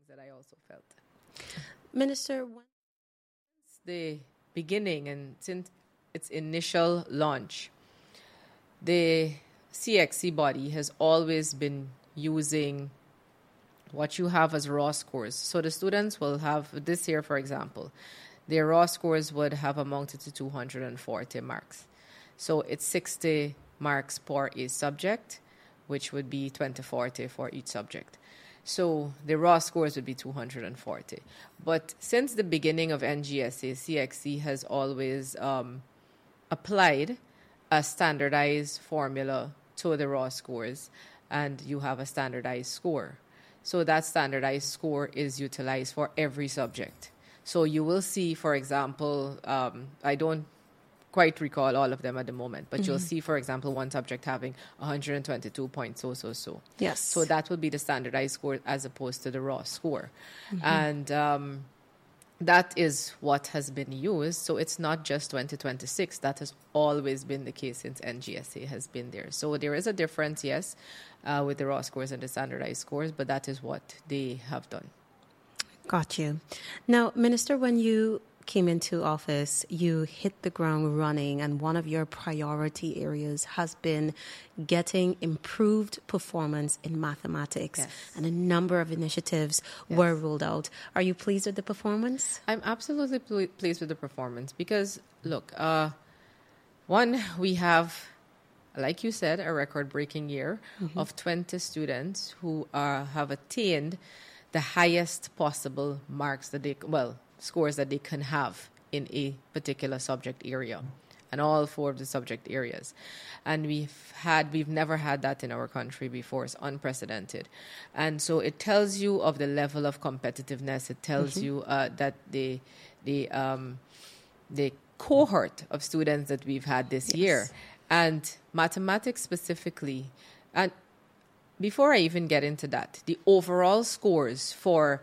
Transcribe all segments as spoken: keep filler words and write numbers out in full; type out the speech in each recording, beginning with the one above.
that I also felt. Minister, when Since the beginning and since its initial launch, the C X C body has always been using what you have as raw scores. So the students will have, this year, for example, their raw scores would have amounted to two hundred forty marks. So it's sixty marks per a subject, which would be twenty forty for each subject. So the raw scores would be two hundred forty. But since the beginning of N G S A, C X C has always um, applied a standardized formula to the raw scores, and you have a standardized score. So that standardized score is utilized for every subject. So you will see, for example, um, I don't quite recall all of them at the moment, but mm-hmm. you'll see, for example, one subject having one hundred twenty-two points, so, so, so. Yes. So that would be the standardized score as opposed to the raw score. Mm-hmm. And um, that is what has been used. So it's not just twenty twenty-six. That has always been the case since N G S A has been there. So there is a difference, yes, uh, with the raw scores and the standardized scores, but that is what they have done. Got you. Now, Minister, when you came into office, you hit the ground running, and one of your priority areas has been getting improved performance in mathematics. Yes. And a number of initiatives yes. were rolled out. Are you pleased with the performance? I'm absolutely ple- pleased with the performance because, look, uh, one, we have, like you said, a record-breaking year mm-hmm. of twenty students who are, have attained the highest possible marks that they, well, scores that they can have in a particular subject area, and all four of the subject areas. And we've had, we've never had that in our country before. It's unprecedented. And so it tells you of the level of competitiveness. It tells mm-hmm. you uh, that the, the, um, the cohort of students that we've had this yes. year, and mathematics specifically, and before I even get into that, the overall scores for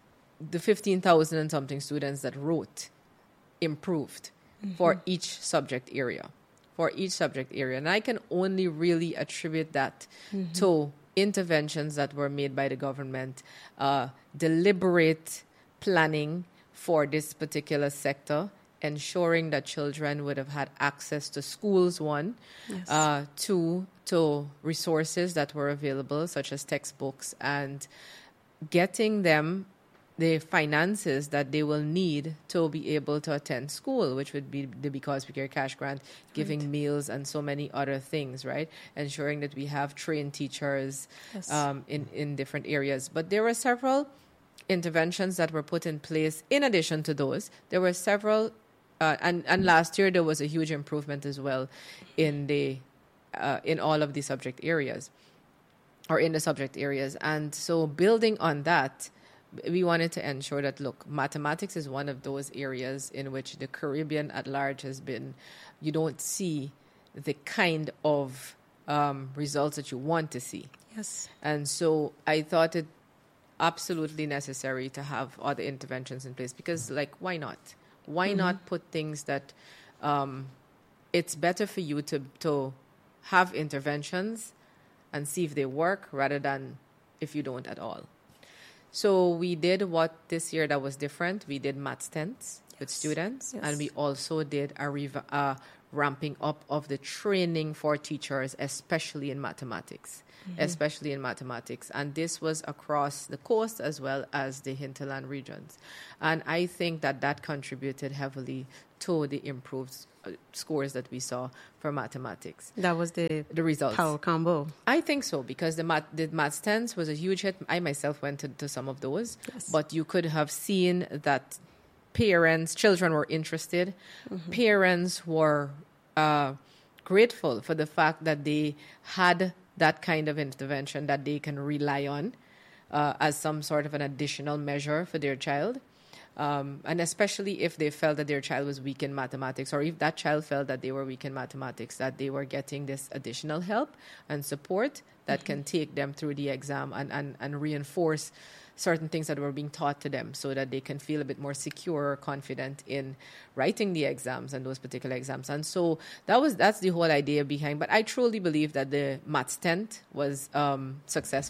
the fifteen thousand and something students that wrote improved mm-hmm. for each subject area, for each subject area. And I can only really attribute that mm-hmm. to interventions that were made by the government, uh, deliberate planning for this particular sector, ensuring that children would have had access to schools, one, yes. uh, two, to resources that were available, such as textbooks, and getting them the finances that they will need to be able to attend school, which would be the Because We Care cash grant, giving right. meals and so many other things, right? Ensuring that we have trained teachers yes. um, in, in different areas. But there were several interventions that were put in place. In addition to those, there were several, uh, and, and last year there was a huge improvement as well in the uh, in all of the subject areas, or in the subject areas. And so building on that, we wanted to ensure that, look, mathematics is one of those areas in which the Caribbean at large has been, you don't see the kind of um, results that you want to see. Yes. And so I thought it absolutely necessary to have other interventions in place because, like, why not? Why mm-hmm. not put things that um, it's better for you to, to have interventions and see if they work rather than if you don't at all. So we did what this year that was different. We did maths tents yes. with students, yes. and we also did a rev- uh, ramping up of the training for teachers, especially in mathematics, mm-hmm. especially in mathematics. And this was across the coast as well as the hinterland regions. And I think that that contributed heavily to the improved uh, scores that we saw for mathematics. That was the, the results. Power combo. I think so, because the math, the maths tens was a huge hit. I myself went to, to some of those, yes. but you could have seen that parents, children were interested. Mm-hmm. Parents were uh, grateful for the fact that they had that kind of intervention that they can rely on uh, as some sort of an additional measure for their child. Um, and especially if they felt that their child was weak in mathematics, or if that child felt that they were weak in mathematics, that they were getting this additional help and support that mm-hmm. can take them through the exam and, and, and reinforce certain things that were being taught to them so that they can feel a bit more secure or confident in writing the exams and those particular exams. And so that was that's the whole idea behind. But I truly believe that the maths tent was um, successful.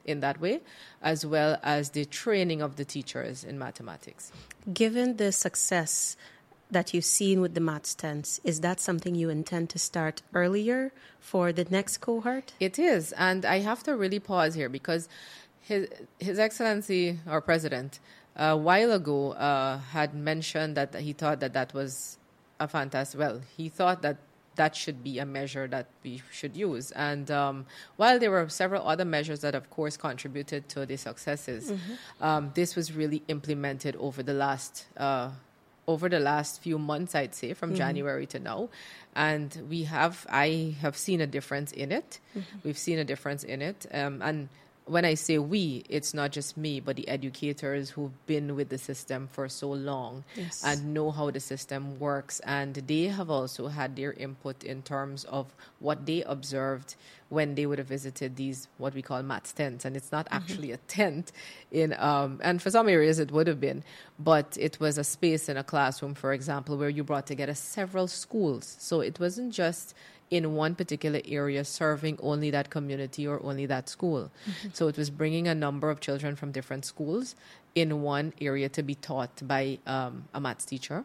in that way, as well as the training of the teachers in mathematics. Given the success that you've seen with the maths tents, is that something you intend to start earlier for the next cohort? It is, and I have to really pause here because His, His Excellency, our President, a while ago uh, had mentioned that he thought that that was a fantastic, well, he thought that that should be a measure that we should use. And um, while there were several other measures that, of course, contributed to the successes, mm-hmm. um, this was really implemented over the last uh, over the last few months, I'd say, from mm-hmm. January to now. And we have, I have seen a difference in it. Mm-hmm. We've seen a difference in it. Um, and when I say we, it's not just me, but the educators who've been with the system for so long yes. and know how the system works. And they have also had their input in terms of what they observed when they would have visited these, what we call maths tents. And it's not mm-hmm. actually a tent in, um, and for some areas it would have been, but it was a space in a classroom, for example, where you brought together several schools. So it wasn't just in one particular area serving only that community or only that school. Mm-hmm. So it was bringing a number of children from different schools in one area to be taught by um, a maths teacher.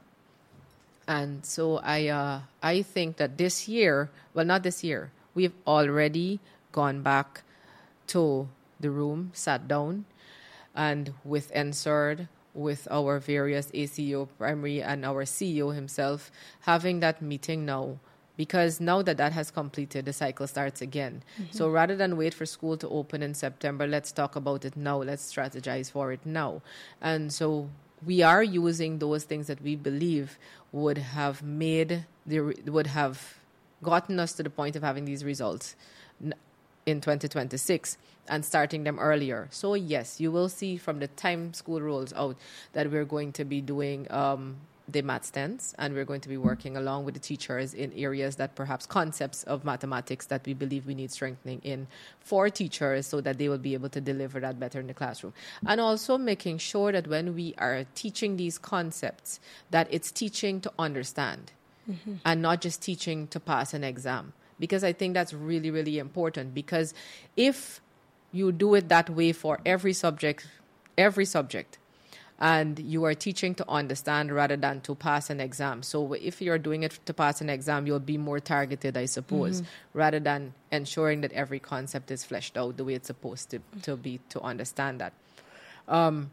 And so I uh, I think that this year, well, not this year, we've already gone back to the room, sat down, and with N S E R D, with our various A C O primary and our C E O himself, having that meeting now. Because now that that has completed, the cycle starts again. Mm-hmm. So rather than wait for school to open in September, let's talk about it now. Let's strategize for it now. And so we are using those things that we believe would have made, the, would have gotten us to the point of having these results in twenty twenty-six and starting them earlier. So yes, you will see from the time school rolls out that we're going to be doing um, the maths tents, and we're going to be working along with the teachers in areas that perhaps concepts of mathematics that we believe we need strengthening in for teachers so that they will be able to deliver that better in the classroom. And also making sure that when we are teaching these concepts, that it's teaching to understand mm-hmm. and not just teaching to pass an exam. Because I think that's really, really important. Because if you do it that way for every subject, every subject, and you are teaching to understand rather than to pass an exam. So if you're doing it to pass an exam, you'll be more targeted, I suppose, mm-hmm. rather than ensuring that every concept is fleshed out the way it's supposed to, to be to understand that. Um,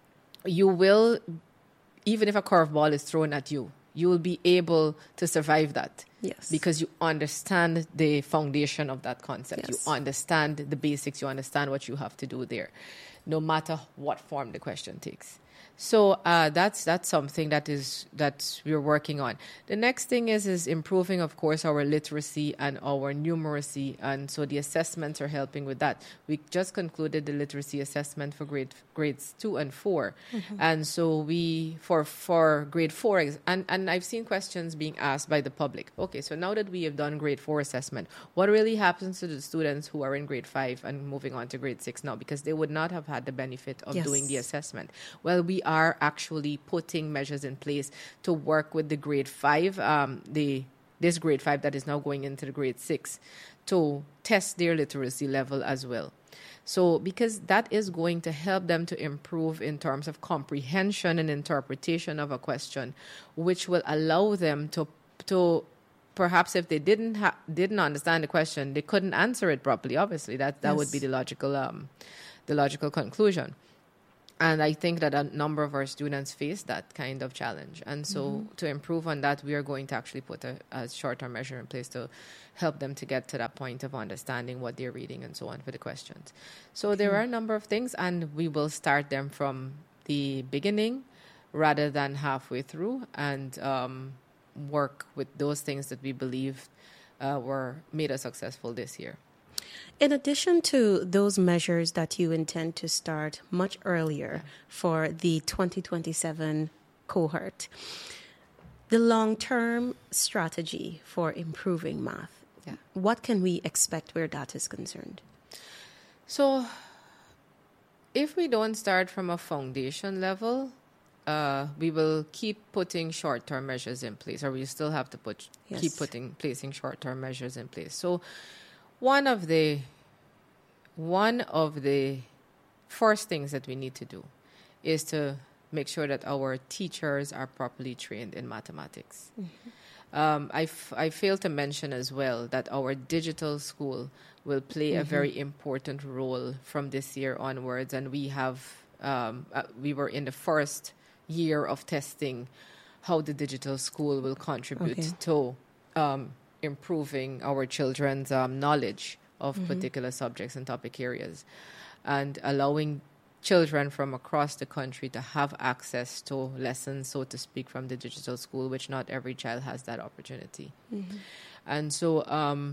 you will, even if a curveball is thrown at you, you will be able to survive that. Yes. Because you understand the foundation of that concept. Yes. You understand the basics. You understand what you have to do there, no matter what form the question takes. So uh, that's that's something that is that we're working on. The next thing is is improving, of course, our literacy and our numeracy, and so the assessments are helping with that. We just concluded the literacy assessment for grade grades two and four, mm-hmm. and so we for for grade four, and and I've seen questions being asked by the public. Okay, so now that we have done grade four assessment, what really happens to the students who are in grade five and moving on to grade six now, because they would not have had the benefit of yes. doing the assessment? Well, we are actually putting measures in place to work with the grade five, um, the this grade five that is now going into the grade six, to test their literacy level as well. So because that is going to help them to improve in terms of comprehension and interpretation of a question, which will allow them to to perhaps if they didn't ha- didn't understand the question, they couldn't answer it properly. Obviously, that that yes. would be the logical um, the logical conclusion. And I think that a number of our students face that kind of challenge. And so mm-hmm. to improve on that, we are going to actually put a, a short-term measure in place to help them to get to that point of understanding what they're reading and so on for the questions. So okay. there are a number of things, and we will start them from the beginning rather than halfway through, and um, work with those things that we believe uh, were made us successful this year. In addition to those measures that you intend to start much earlier for the twenty twenty-seven cohort, the long-term strategy for improving math, yeah. what can we expect where that is concerned? So if we don't start from a foundation level, uh, we will keep putting short-term measures in place, or we still have to put yes. keep putting placing short-term measures in place. So one of the one of the first things that we need to do is to make sure that our teachers are properly trained in mathematics. Mm-hmm. Um, I, f- I failed to mention as well that our digital school will play mm-hmm. a very important role from this year onwards. And we have, um, uh, we were in the first year of testing how the digital school will contribute okay. to um, improving our children's um, knowledge of mm-hmm. particular subjects and topic areas, and allowing children from across the country to have access to lessons, so to speak, from the digital school, which not every child has that opportunity. Mm-hmm. And so um,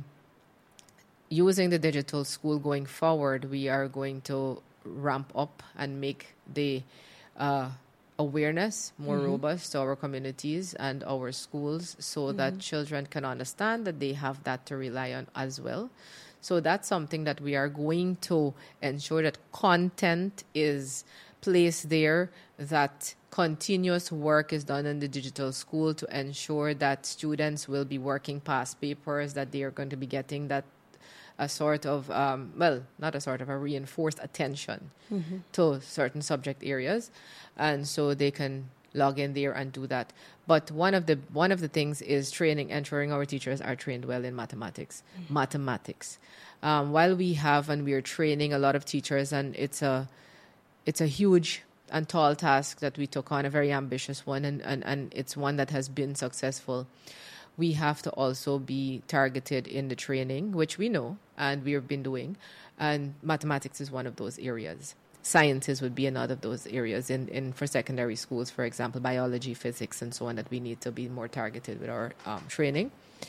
using the digital school going forward, we are going to ramp up and make the uh, awareness more mm-hmm. robust to our communities and our schools, so mm-hmm. that children can understand that they have that to rely on as well. So that's something that we are going to ensure that content is placed there, that continuous work is done in the digital school to ensure that students will be working past papers, that they are going to be getting that a sort of, um, well, not a sort of a reinforced attention mm-hmm. to certain subject areas. And so they can log in there and do that. But one of the one of the things is training, ensuring our teachers are trained well in mathematics. Mm-hmm. Mathematics. Um, while we have and we are training a lot of teachers, and it's a it's a huge and tall task that we took on, a very ambitious one, and, and, and it's one that has been successful. We have to also be targeted in the training, which we know and we have been doing. And mathematics is one of those areas. Sciences would be another of those areas in, in for secondary schools, for example, biology, physics, and so on, that we need to be more targeted with our um, training.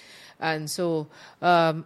And so um,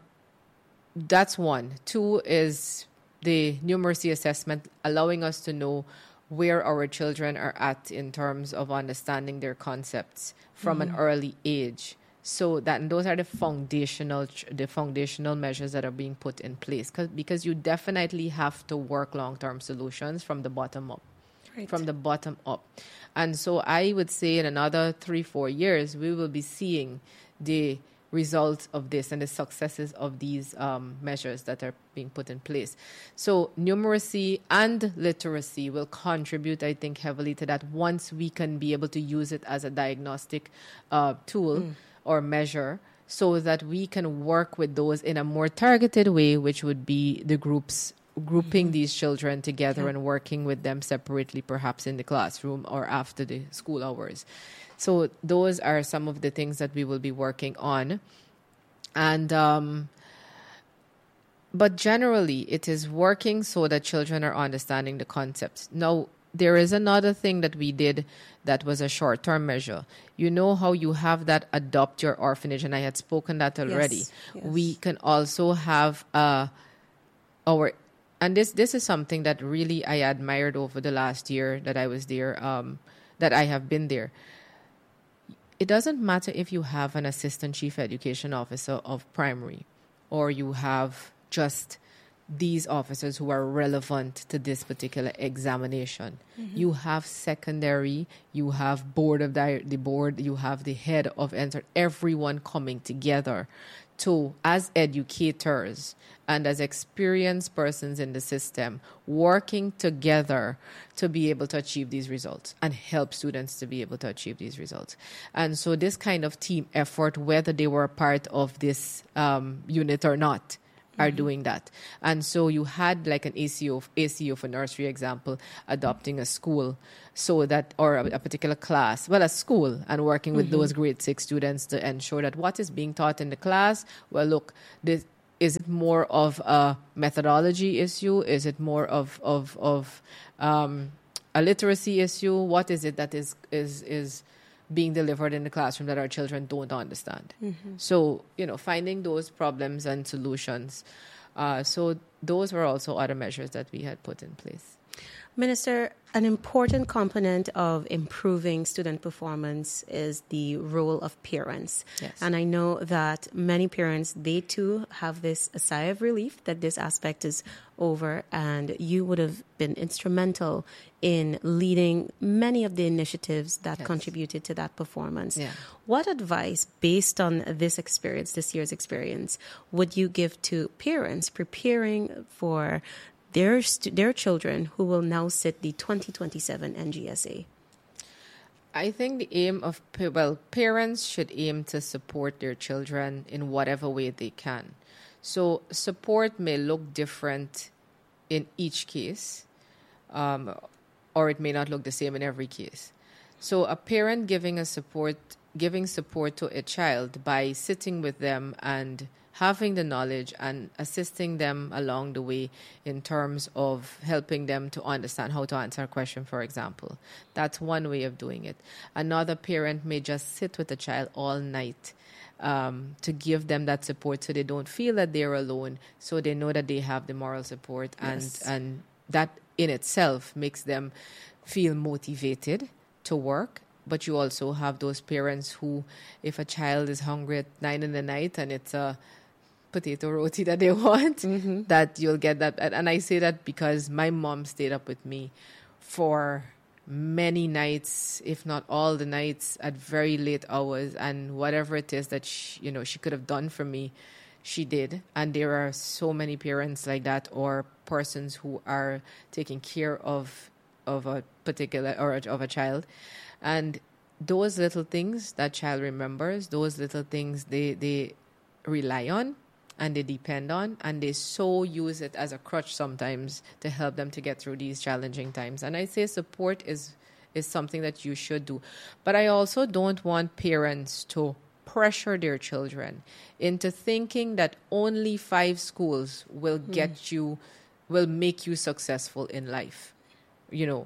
that's one. Two is the numeracy assessment, allowing us to know where our children are at in terms of understanding their concepts from mm-hmm. an early age. So that, and those are the foundational, the foundational measures that are being put in place. Cause, because you definitely have to work long-term solutions from the bottom up, right. from the bottom up. And so I would say in another three, four years, we will be seeing the results of this and the successes of these um, measures that are being put in place. So numeracy and literacy will contribute, I think, heavily to that once we can be able to use it as a diagnostic uh, tool mm. or measure, so that we can work with those in a more targeted way, which would be the groups grouping mm-hmm. these children together yeah. and working with them separately, perhaps in the classroom or after the school hours. So those are some of the things that we will be working on. And um, but generally, it is working so that children are understanding the concepts. Now, there is another thing that we did that was a short-term measure. You know how you have that Adopt Your Orphanage, and I had spoken that already. Yes, yes. We can also have uh, our, and this this is something that really I admired over the last year that I was there, um, that I have been there. It doesn't matter if you have an assistant chief education officer of primary, or you have just these officers who are relevant to this particular examination. Mm-hmm. You have secondary, you have board of di- the board, you have the head of enter, everyone coming together to, as educators and as experienced persons in the system, working together to be able to achieve these results and help students to be able to achieve these results. And so this kind of team effort, whether they were a part of this um, unit or not, are mm-hmm. doing that. And so you had like an A C O, A C O for nursery example, adopting a school so that, or a, a particular class, well, a school, and working with mm-hmm. those grade six students to ensure that what is being taught in the class, well, look, this, is it more of a methodology issue? Is it more of, of, of um, a literacy issue? What is it that is, is, is being delivered in the classroom that our children don't understand? Mm-hmm. So, you know, finding those problems and solutions. Uh, so those were also other measures that we had put in place. Minister, an important component of improving student performance is the role of parents. Yes. And I know that many parents, they too have this a sigh of relief that this aspect is over, and you would have been instrumental in leading many of the initiatives that Yes. contributed to that performance. Yeah. What advice, based on this experience, this year's experience, would you give to parents preparing for their st- their children who will now sit the twenty twenty-seven N G S A? I think the aim of, pa- well, parents should aim to support their children in whatever way they can. So support may look different in each case, um, or it may not look the same in every case. So a parent giving a support, giving support to a child by sitting with them and having the knowledge and assisting them along the way in terms of helping them to understand how to answer a question, for example. That's one way of doing it. Another parent may just sit with the child all night um, to give them that support so they don't feel that they're alone, so they know that they have the moral support. And, Yes. and that in itself makes them feel motivated to work. But you also have those parents who, if a child is hungry at nine in the night and it's a potato roti that they want, mm-hmm. that you'll get that. And, and I say that because my mom stayed up with me for many nights, if not all the nights, at very late hours. And whatever it is that she, you know, she could have done for me, she did. And there are so many parents like that, or persons who are taking care of of a particular or of a child. And those little things that child remembers, those little things they they rely on and they depend on, and they so use it as a crutch sometimes to help them to get through these challenging times. And I say support is is something that you should do. But I also don't want parents to pressure their children into thinking that only five schools will mm. get you, will make you successful in life. You know,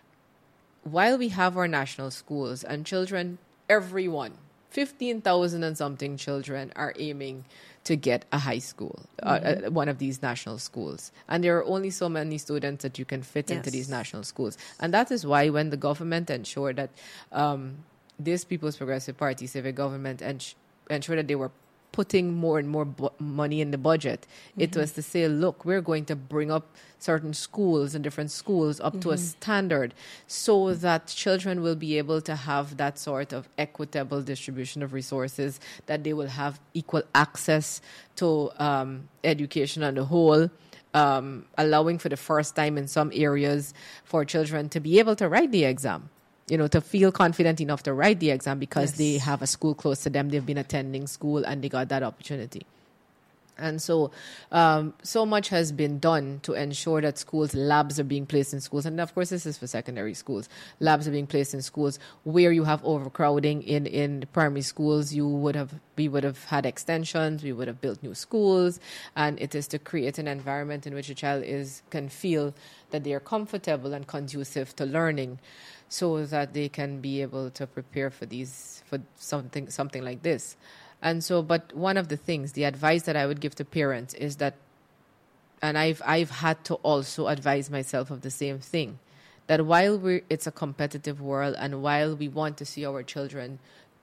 while we have our national schools and children, everyone, fifteen thousand and something children are aiming to get a high school, mm-hmm. uh, one of these national schools. And there are only so many students that you can fit yes. into these national schools. And that is why when the government ensured that um, this People's Progressive Party, civic government, ens- ensured that they were putting more and more bu- money in the budget, mm-hmm. it was to say, look, we're going to bring up certain schools and different schools up mm-hmm. to a standard so that children will be able to have that sort of equitable distribution of resources, that they will have equal access to um, education on the whole, um, allowing for the first time in some areas for children to be able to write the exam. You know, to feel confident enough to write the exam because yes. they have a school close to them, they've been attending school, and they got that opportunity. And so, um, so much has been done to ensure that schools, labs are being placed in schools. And of course, this is for secondary schools. Labs are being placed in schools where you have overcrowding in, in primary schools. You would have, we would have had extensions. We would have built new schools. And it is to create an environment in which a child is, can feel that they are comfortable and conducive to learning, so that they can be able to prepare for these, for something, something like this. And so, but one of the things, the advice that I would give to parents is that, and I've I've had to also advise myself of the same thing, that while we're, it's a competitive world, and while we want to see our children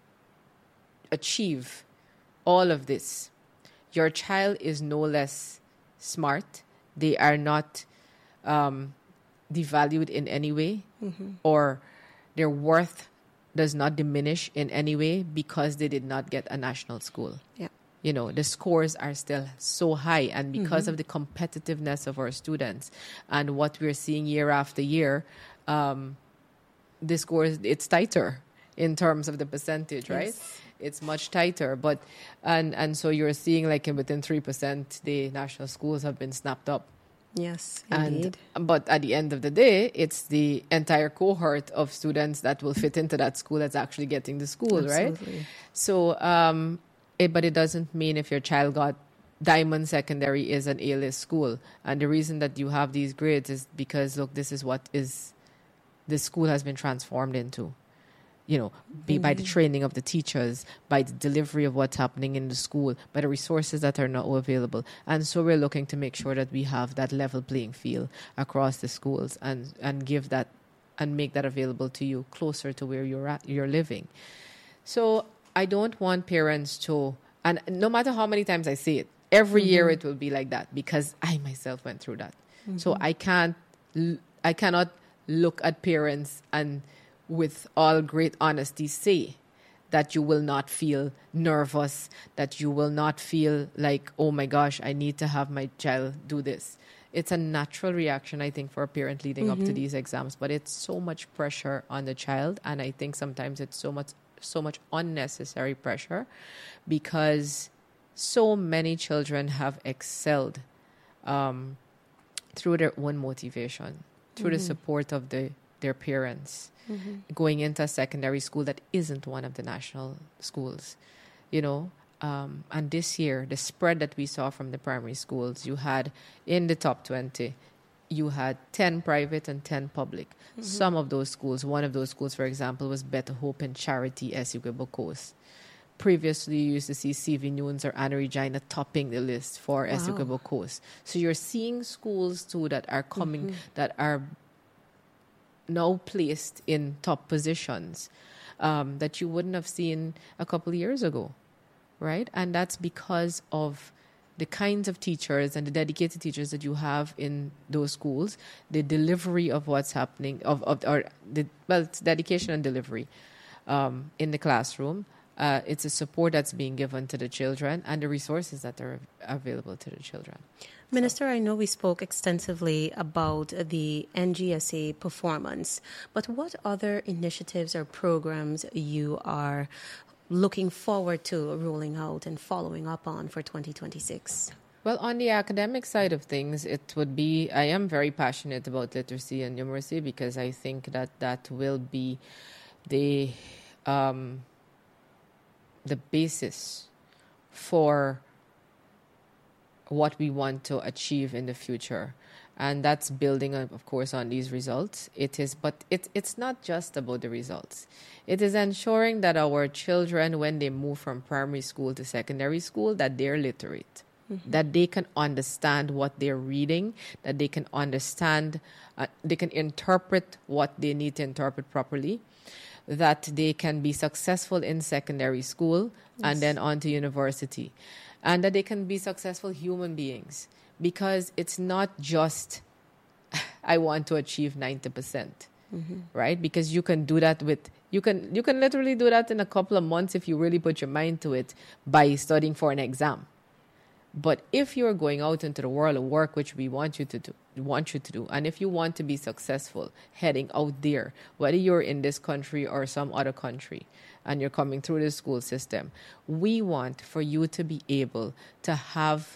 achieve all of this, your child is no less smart. They are not um, devalued in any way, mm-hmm. or their worth does not diminish in any way because they did not get a national school. Yeah. You know, the scores are still so high, and because mm-hmm. of the competitiveness of our students and what we're seeing year after year, um, the scores, it's tighter in terms of the percentage, right? Yes. It's much tighter. But, and, and so you're seeing like within three percent, the national schools have been snapped up. Yes, indeed. And, but at the end of the day, it's the entire cohort of students that will fit into that school that's actually getting the school, Absolutely. right? So, um, it, but it doesn't mean if your child got Diamond Secondary is an A-list school. And the reason that you have these grades is because, look, this is what is the school has been transformed into. you know, be mm-hmm. by the training of the teachers, by the delivery of what's happening in the school, by the resources that are not available. And so we're looking to make sure that we have that level playing field across the schools and, and give that and make that available to you closer to where you're at, you're living. So I don't want parents to, and no matter how many times I say it, every mm-hmm. year it will be like that because I myself went through that. Mm-hmm. So I can't, I cannot look at parents and with all great honesty say that you will not feel nervous, that you will not feel like, oh my gosh, I need to have my child do this. It's a natural reaction, I think, for a parent leading mm-hmm. up to these exams, but it's so much pressure on the child, and I think sometimes it's so much so much unnecessary pressure because so many children have excelled um, through their own motivation, through mm-hmm. the support of the their parents, mm-hmm. going into a secondary school that isn't one of the national schools, you know. Um, and this year, the spread that we saw from the primary schools, you had in the top twenty, you had ten private and ten public. Mm-hmm. Some of those schools, one of those schools, for example, was Better Hope and Charity Essequibo Coast. Previously, you used to see C V Nunes or Anna Regina topping the list for wow. Essequibo Coast. So you're seeing schools, too, that are coming, mm-hmm. that are now placed in top positions um, that you wouldn't have seen a couple of years ago, right? And that's because of the kinds of teachers and the dedicated teachers that you have in those schools, the delivery of what's happening, of, of or the well, it's dedication and delivery um, in the classroom. Uh, it's a support that's being given to the children and the resources that are available to the children. Minister, I know we spoke extensively about the N G S A performance, but what other initiatives or programs you are looking forward to rolling out and following up on for twenty twenty-six? Well, on the academic side of things, it would be, I am very passionate about literacy and numeracy because I think that that will be the um, the basis for what we want to achieve in the future. And that's building, of course, on these results. It is, but it, it's not just about the results. It is ensuring that our children, when they move from primary school to secondary school, that they're literate, mm-hmm. that they can understand what they're reading, that they can understand, uh, they can interpret what they need to interpret properly, that they can be successful in secondary school yes. and then on to university, and that they can be successful human beings. Because it's not just, I want to achieve ninety percent, mm-hmm. right? Because you can do that with, you can you can literally do that in a couple of months if you really put your mind to it by studying for an exam. But if you're going out into the world of work, which we want you to do, want you to do, and if you want to be successful heading out there, whether you're in this country or some other country, and you're coming through the school system, we want for you to be able to have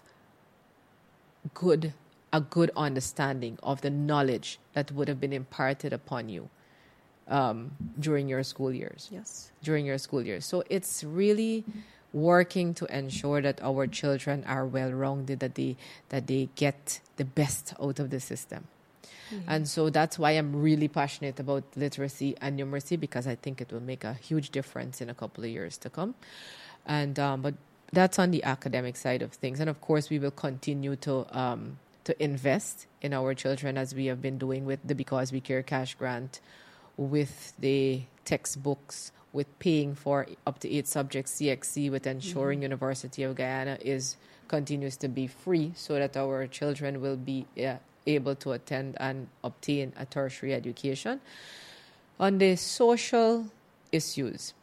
good a good understanding of the knowledge that would have been imparted upon you um, during your school years. Yes. During your school years. So it's really working to ensure that our children are well-rounded, that they that they get the best out of the system. Mm-hmm. And so that's why I'm really passionate about literacy and numeracy, because I think it will make a huge difference in a couple of years to come. And um, but that's on the academic side of things. And of course, we will continue to um, to invest in our children as we have been doing with the Because We Care Cash Grant, with the textbooks, with paying for up to eight subjects C X C, with ensuring mm-hmm. University of Guyana is continues to be free so that our children will be uh, able to attend and obtain a tertiary education. On the social issues,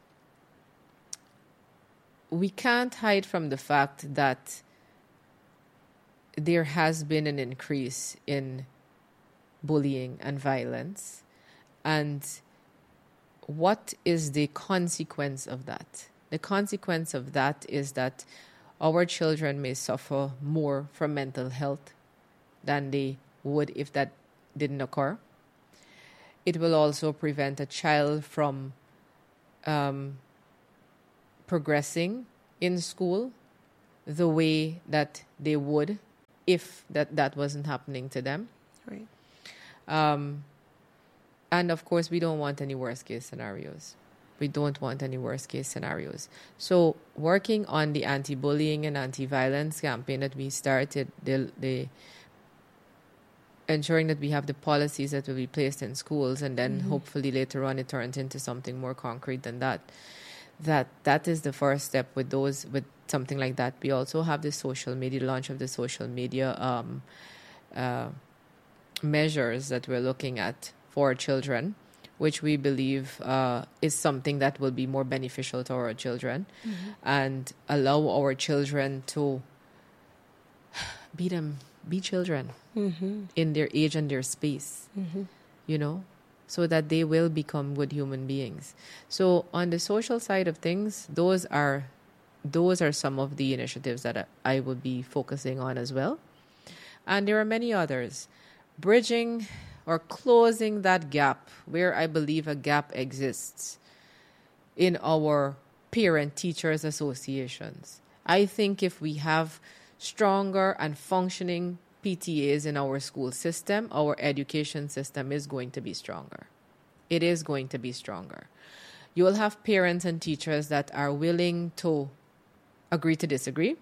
we can't hide from the fact that there has been an increase in bullying and violence. And what is the consequence of that? The consequence of that is that our children may suffer more from mental health than they would if that didn't occur. It will also prevent a child from um, progressing in school the way that they would if that, that wasn't happening to them. Right. Um, and of course, we don't want any worst case scenarios. We don't want any worst case scenarios. So working on the anti-bullying and anti-violence campaign that we started, the, the ensuring that we have the policies that will be placed in schools, and then mm-hmm. hopefully later on it turns into something more concrete than that. That that is the first step with those with something like that. We also have the social media launch of the social media um, uh, measures that we're looking at for children, which we believe uh, is something that will be more beneficial to our children mm-hmm. and allow our children to be them, be children mm-hmm. in their age and their space, mm-hmm. you know, so that they will become good human beings. So on the social side of things, those are those are some of the initiatives that I would be focusing on as well. And there are many others. Bridging or closing that gap where I believe a gap exists in our parent-teachers associations. I think if we have stronger and functioning P T As in our school system, our education system is going to be stronger. It is going to be stronger. You will have parents and teachers that are willing to agree to disagree,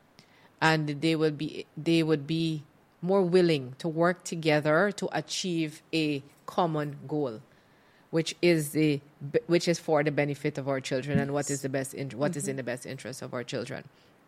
and they will be they would be more willing to work together to achieve a common goal, which is the which is for the benefit of our children and what is the best in, what mm-hmm. is in the best interest of our children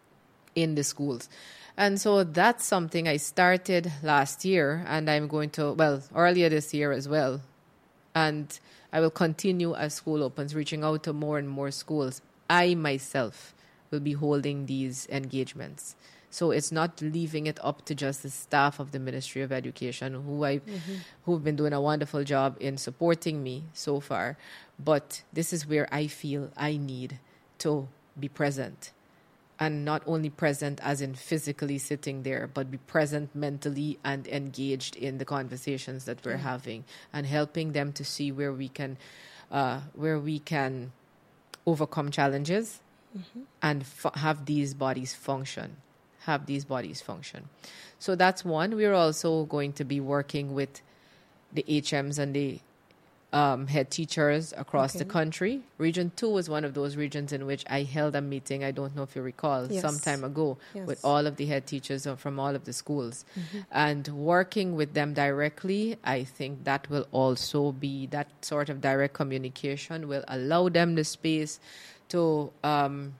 in the schools. And so that's something I started last year, and I'm going to well earlier this year as well, and I will continue as school opens, reaching out to more and more schools. I myself will be holding these engagements. So it's not leaving it up to just the staff of the Ministry of Education, who I, mm-hmm. who've been doing a wonderful job in supporting me so far. But this is where I feel I need to be present, and not only present as in physically sitting there, but be present mentally and engaged in the conversations that we're mm-hmm. having, and helping them to see where we can, uh, where we can overcome challenges mm-hmm. and f- have these bodies function. have these bodies function. So that's one. We're also going to be working with the H Ms and the um, head teachers across okay. the country. Region two was one of those regions in which I held a meeting, I don't know if you recall, yes. some time ago yes. with all of the head teachers from all of the schools. Mm-hmm. And working with them directly, I think that will also be, that sort of direct communication will allow them the space to... Um,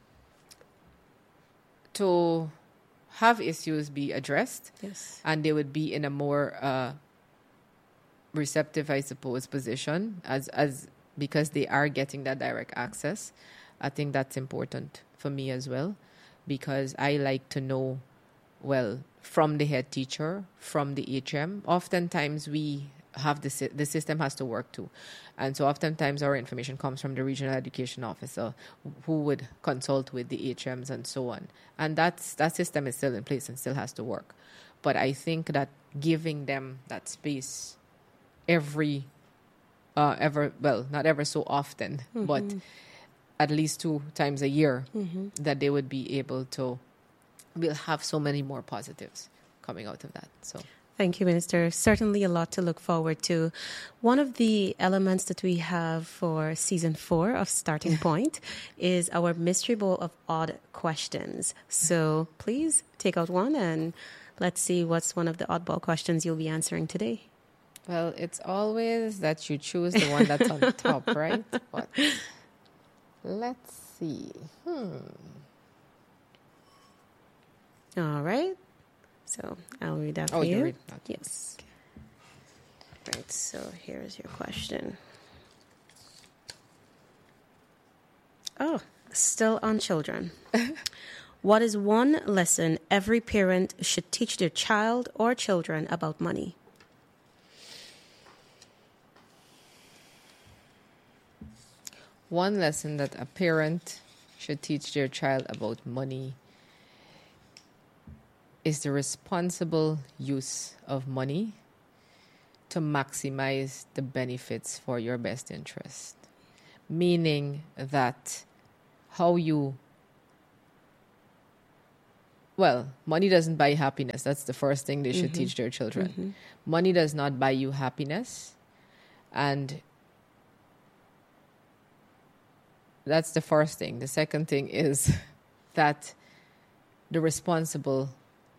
to have issues be addressed, yes. and they would be in a more uh, receptive, I suppose, position as as because they are getting that direct access. I think that's important for me as well, because I like to know, well, from the head teacher, from the H M. Oftentimes we have the the system has to work too, and so oftentimes our information comes from the regional education officer, who would consult with the H Ms and so on, and that's that system is still in place and still has to work. But I think that giving them that space every uh, ever well not ever so often, mm-hmm. but at least two times a year, mm-hmm. that they would be able to, we'll have so many more positives coming out of that. So. Thank you, Minister. Certainly a lot to look forward to. One of the elements that we have for season four of Starting Point is our Mystery Bowl of Odd Questions. So please take out one and let's see what's one of the oddball questions you'll be answering today. Well, it's always that you choose the one that's on top, right? But let's see. Hmm. All right. So I'll read that oh, for you. you read that. Yes. Okay. Right. So here's your question. Oh, still on children. What is one lesson every parent should teach their child or children about money? One lesson that a parent should teach their child about money is the responsible use of money to maximize the benefits for your best interest. Meaning that how you, well, money doesn't buy happiness. That's the first thing they should mm-hmm. teach their children. Mm-hmm. Money does not buy you happiness. And That's the first thing. The second thing is that the responsible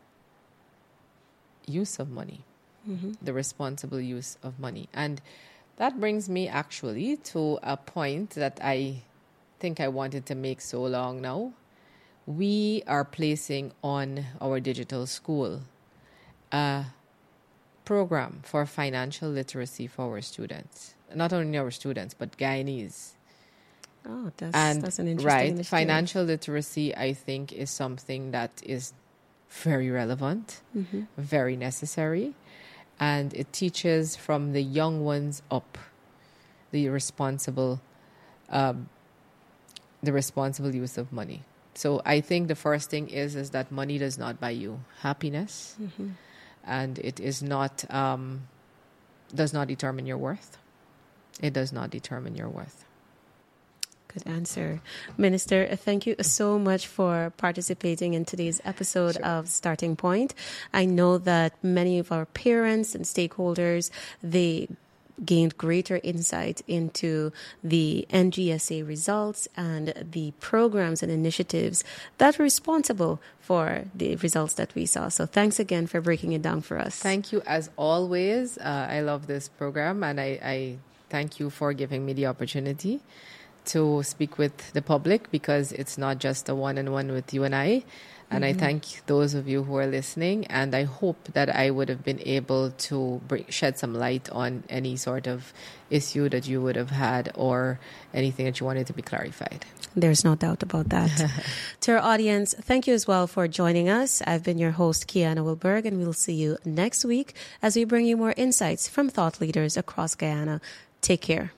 use of money, mm-hmm. the responsible use of money. And that brings me actually to a point that I think I wanted to make so long now. We are placing on our digital school a program for financial literacy for our students. Not only our students, but Guyanese. Oh, that's, and, that's an interesting right, initiative. Financial literacy, I think, is something that is very relevant, mm-hmm. very necessary. And it teaches from the young ones up the responsible, um, the responsible use of money. So I think the first thing is is that money does not buy you happiness, mm-hmm. and it is not um, does not determine your worth. It does not determine your worth. Good answer. Minister, thank you so much for participating in today's episode sure. of Starting Point. I know that many of our parents and stakeholders, they gained greater insight into the N G S A results and the programs and initiatives that were responsible for the results that we saw. So thanks again for breaking it down for us. Thank you as always. Uh, I love this program, and I, I thank you for giving me the opportunity to speak with the public, because it's not just a one-on-one with you and I. And mm-hmm. I thank those of you who are listening, and I hope that I would have been able to bring, shed some light on any sort of issue that you would have had or anything that you wanted to be clarified. There's no doubt about that. To our audience, thank you as well for joining us. I've been your host, Kiana Wilberg, and we'll see you next week as we bring you more insights from thought leaders across Guyana. Take care.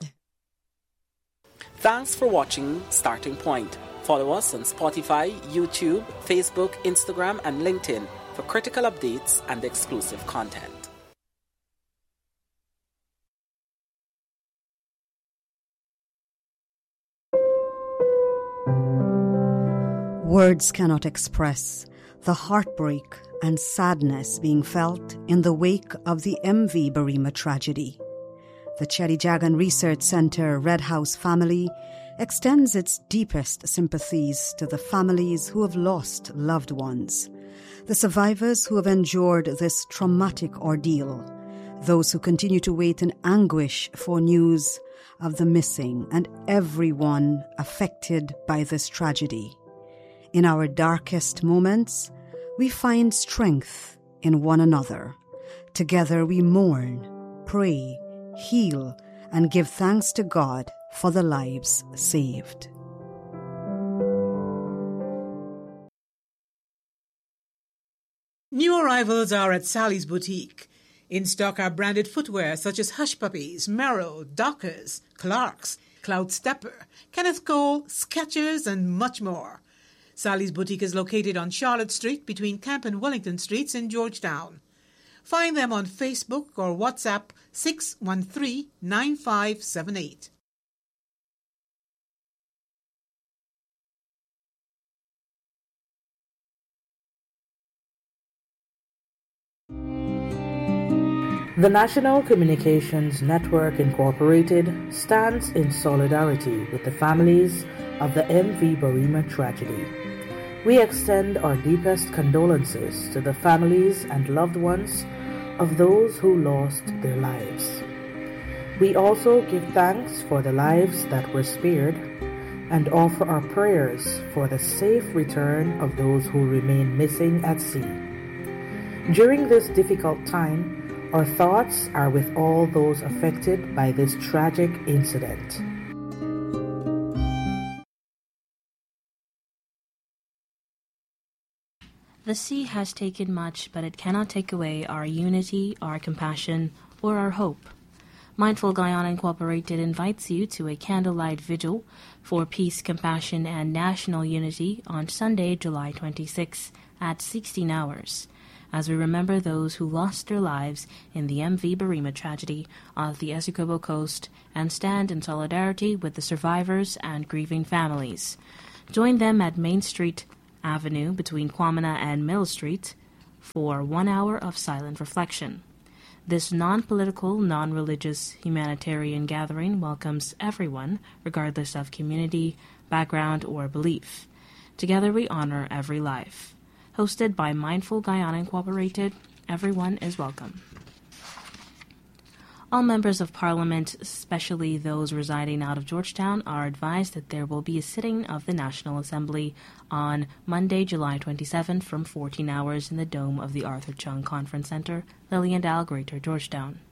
Thanks for watching Starting Point. Follow us on Spotify, YouTube, Facebook, Instagram, and LinkedIn for critical updates and exclusive content. Words cannot express the heartbreak and sadness being felt in the wake of the M V Barima tragedy. The Cheddi Jagan Research Center Red House family extends its deepest sympathies to the families who have lost loved ones, the survivors who have endured this traumatic ordeal, those who continue to wait in anguish for news of the missing, and everyone affected by this tragedy. In our darkest moments, we find strength in one another. Together we mourn, pray, heal, and give thanks to God for the lives saved. New arrivals are at Sally's Boutique. In stock are branded footwear such as Hush Puppies, Merrow, Dockers, Clarks, Cloud Stepper, Kenneth Cole, Skechers, and much more. Sally's Boutique is located on Charlotte Street between Camp and Wellington Streets in Georgetown. Find them on Facebook or WhatsApp six one three, nine five seven eight. The National Communications Network Incorporated stands in solidarity with the families of the M V Barima tragedy. We extend our deepest condolences to the families and loved ones of those who lost their lives. We also give thanks for the lives that were spared and offer our prayers for the safe return of those who remain missing at sea. During this difficult time, our thoughts are with all those affected by this tragic incident. The sea has taken much, but it cannot take away our unity, our compassion, or our hope. Mindful Guyana Incorporated invites you to a candlelight vigil for peace, compassion, and national unity on Sunday, July twenty-sixth at sixteen hours, as we remember those who lost their lives in the M V Barima tragedy off the Essequibo coast and stand in solidarity with the survivors and grieving families. Join them at Main Street Avenue between Kwamina and Mill Street for one hour of silent reflection. This non-political, non-religious humanitarian gathering welcomes everyone, regardless of community, background, or belief. Together we honor every life. Hosted by Mindful Guyana Incorporated, everyone is welcome. All members of Parliament, especially those residing out of Georgetown, are advised that there will be a sitting of the National Assembly on Monday, July twenty-seventh from fourteen hours in the dome of the Arthur Chung Conference Center, Lillian Dal, Greater Georgetown.